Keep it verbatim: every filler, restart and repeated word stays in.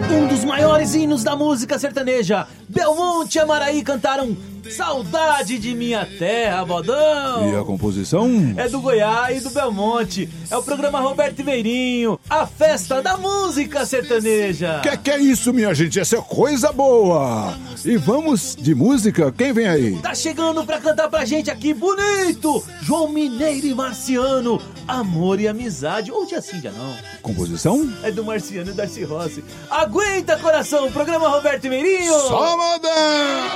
Um dos maiores hinos da música sertaneja, Belmonte e Amaraí cantaram Saudade de Minha Terra, bodão. E a composição? É do Goiás e do Belmonte. É o programa Roberto Iveirinho, a festa da música sertaneja. Que que é isso, minha gente? Essa é coisa boa. E vamos de música? Quem vem aí? Tá chegando pra cantar pra gente aqui, bonito, João Mineiro e Marciano, Amor e Amizade, ou dia sim, dia não. Composição? É do Marciano e Darcy Rossi. Aguenta, coração, programa Roberto Iveirinho. Só modão!